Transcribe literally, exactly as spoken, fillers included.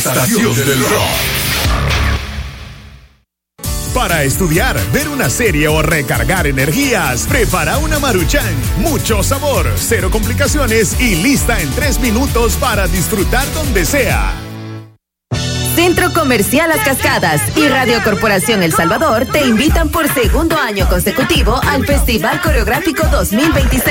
estación del rock. Para estudiar, ver una serie o recargar energías, prepara una Maruchan. Mucho sabor, cero complicaciones y lista en tres minutos para disfrutar donde sea. Centro Comercial Las Cascadas y Radio Corporación El Salvador te invitan por segundo año consecutivo al Festival Coreográfico dos mil veintiséis.